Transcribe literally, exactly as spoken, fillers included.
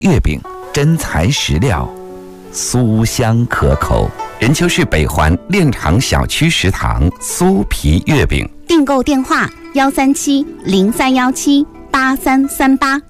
月饼真材实料，酥香可口。任丘市北环炼厂小区食堂酥皮月饼， 订购电话：幺三七零三幺七八三三八。